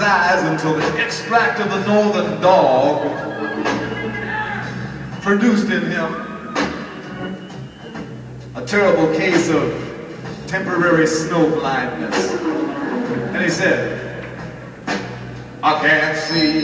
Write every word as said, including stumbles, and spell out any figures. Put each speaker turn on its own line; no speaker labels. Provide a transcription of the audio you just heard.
eyes until the extract of the northern dog produced in him a terrible case of temporary snow blindness. And he said, I can't see